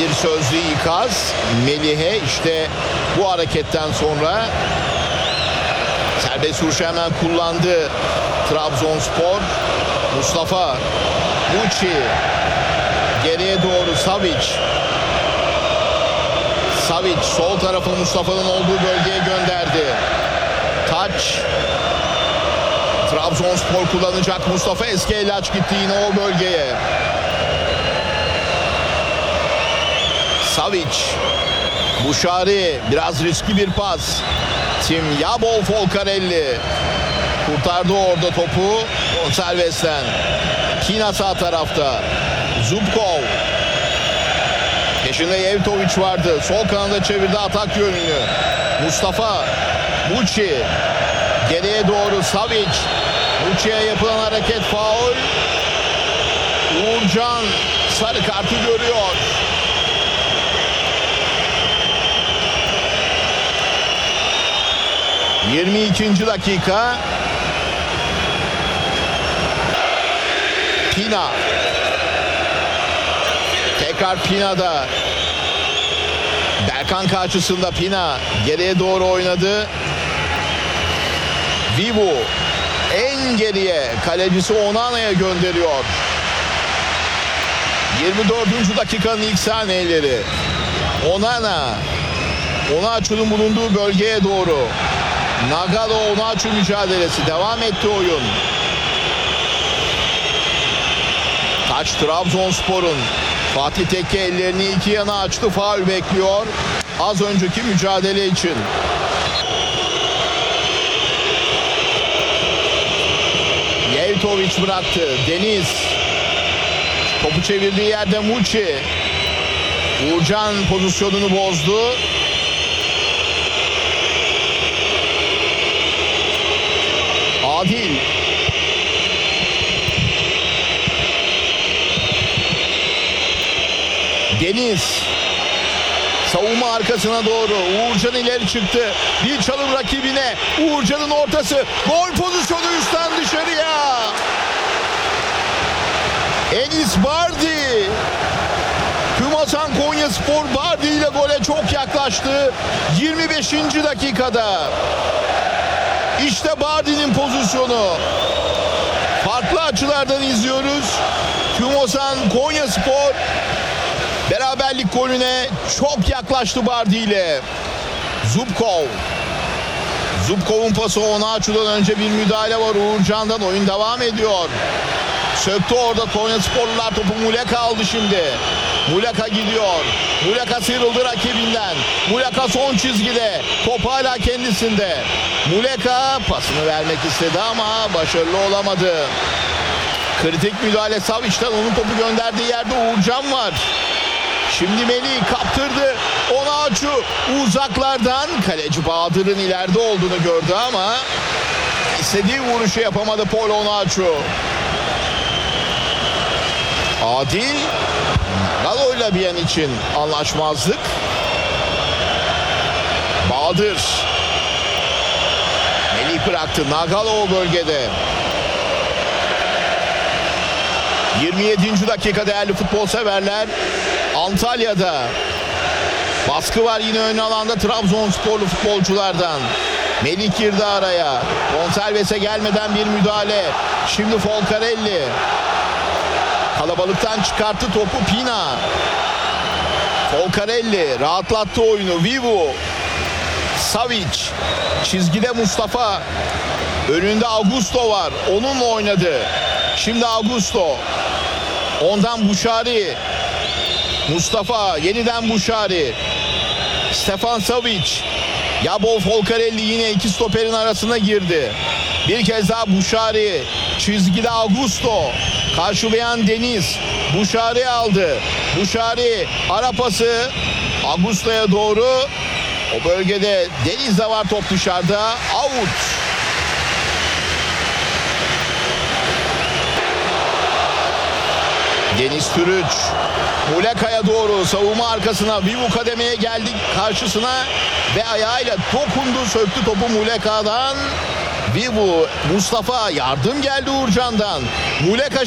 Bir sözlü ikaz Melih'e işte bu hareketten sonra. Serbest vuruşu hemen kullandı Trabzonspor. Mustafa Muçi geriye doğru Savic. Savic sol tarafı Mustafa'nın olduğu bölgeye gönderdi. Taç. Trabzonspor kullanacak. Mustafa eski ilaç gitti yine o bölgeye. Savic. Buşari biraz riskli bir pas. Tim Yabol Folcarelli kurtardı orada topu Gonçalves'ten. Kina sağ tarafta. Zubkov. Peşinde Yevtovic vardı. Sol kanada çevirdi atak yönünü. Mustafa Muçi. Geriye doğru Savic. Muçi'ye yapılan hareket faul. Uğurcan sarı kartı görüyor. ...22. dakika... Pina. Tekrar Pina'da. Berkan karşısında Pina. Geriye doğru oynadı. Vivu. En geriye. Kalecisi Onana'ya gönderiyor. 24. dakikanın ilk saniyeleri. Onana. Onaçu'nun bulunduğu bölgeye doğru. Nagalo Onaçu mücadelesi. Devam etti oyun. Taç Trabzonspor'un. Fatih Tekke ellerini iki yana açtı. Faul bekliyor. Az önceki mücadele için. Yevtovic bıraktı. Deniz. Topu çevirdiği yerde Muçi. Uğurcan pozisyonunu bozdu. Adil. Deniz. Savunma arkasına doğru. Uğurcan ileri çıktı. Bir çalım rakibine. Uğurcan'ın ortası. Gol pozisyonu üstten dışarıya. Enis Bardi. Tümasan Konyaspor Bardi ile gole çok yaklaştı. 25. dakikada. İşte Bardi'nin pozisyonu. Farklı açılardan izliyoruz. Tümasan Konyaspor beraberlik golüne çok yaklaştı Bardi ile. Zubkov. Zubkov'un pası Onaçu'dan önce bir müdahale var Uğurcan'dan. Oyun devam ediyor. Söktü orada Konyasporlular topu. Muleka aldı şimdi. Muleka gidiyor. Muleka sıyrıldı rakibinden. Muleka son çizgide. Top hala kendisinde. Muleka pasını vermek istedi ama başarılı olamadı. Kritik müdahale Savic'ten, onun topu gönderdiği yerde Uğurcan var. Şimdi Melih kaptırdı. Onaçu uzaklardan kaleci Bahadır'ın ileride olduğunu gördü ama istediği vuruşu yapamadı Paul Onaçu. Adil. Galo'yla bir an için anlaşmazlık. Bahadır. Melih bıraktı. Nagalo bölgede. 27. dakika değerli futbol severler. Antalya'da baskı var yine ön alanda Trabzonsporlu futbolculardan. Melih girdi araya. Gonçalves'e gelmeden bir müdahale. Şimdi Folcarelli. Kalabalıktan çıkarttı topu Pina. Folcarelli rahatlattı oyunu. Vivu. Savic. Çizgide Mustafa. Önünde Augusto var. Onunla oynadı. Şimdi Augusto. Ondan Buşari. Mustafa. Yeniden Buşari. Stefan Savic. Yabol Folcarelli yine iki stoperin arasına girdi. Bir kez daha Buşari. Çizgide Augusto. Karşılayan Deniz. Buşari aldı. Buşari ara pası. Augusto'ya doğru. O bölgede Deniz de var, top dışarıda. Out. Deniz Türüç. Muleka'ya doğru savunma arkasına. Vivu kademeye geldik karşısına ve ayağıyla dokundu, söktü topu Muleka'dan. Vivu. Mustafa, yardım geldi Uğurcan'dan. Muleka